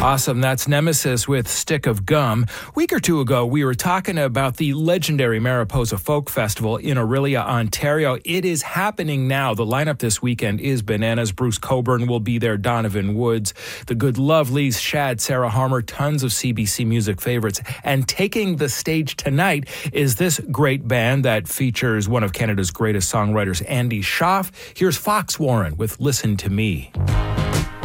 Awesome. That's Nemesis with Stick of Gum. A week or two ago, we were talking about the legendary Mariposa Folk Festival in Orillia, Ontario. It is happening now. The lineup this weekend is bananas. Bruce Coburn will be there, Donovan Woods, the Good Lovelies, Shad, Sarah Harmer, tons of CBC music favorites. And taking the stage tonight is this great band that features one of Canada's greatest songwriters, Andy Schaaf. Here's Fox Warren with Listen to Me.